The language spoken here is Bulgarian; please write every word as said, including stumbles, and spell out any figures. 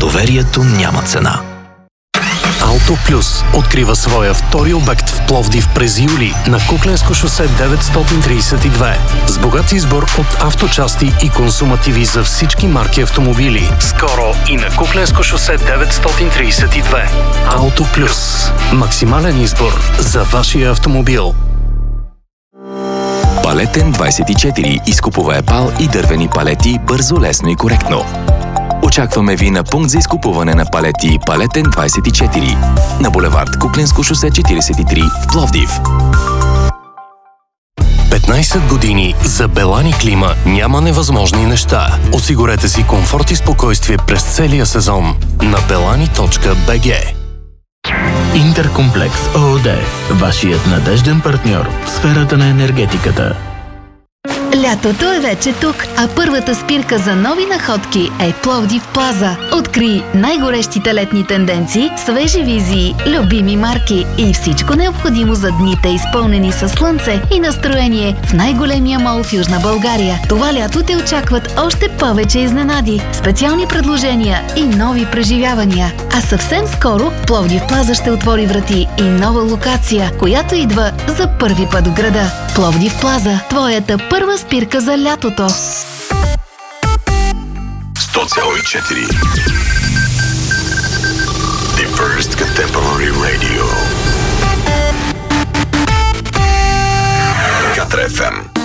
Доверието няма цена. Auto Plus открива своя втори обект в Пловдив през юли на Кукленско шосе деветстотин тридесет и две. С богат избор от авточасти и консумативи за всички марки автомобили. Скоро и на Кукленско шосе деветстотин тридесет и две. Auto Plus. Максимален избор за вашия автомобил. Палетен двадесет и четири изкупува епал и дървени палети бързо, лесно и коректно. Очакваме ви на пункт за изкупуване на палети Палетен двадесет и четири на булевард Кукленско шосе четиридесет и три в Пловдив. петнайсет години за Белани Клима няма невъзможни неща. Осигурете си комфорт и спокойствие през целия сезон на белани точка би джи. Интеркомплекс ООД. Вашият надежден партньор в сферата на енергетиката. Лятото е вече тук, а първата спирка за нови находки е Пловдив Плаза. Откри най-горещите летни тенденции, свежи визии, любими марки и всичко необходимо за дните, изпълнени със слънце и настроение в най-големия мол в Южна България. Това лято те очакват още повече изненади, специални предложения и нови преживявания. А съвсем скоро Пловдив Плаза ще отвори врати и нова локация, която идва за първи път в града. Пловдив Плаза, твоята първа спирка за лятото. сто цяло и четири The First Contemporary Radio. Катра еф ем.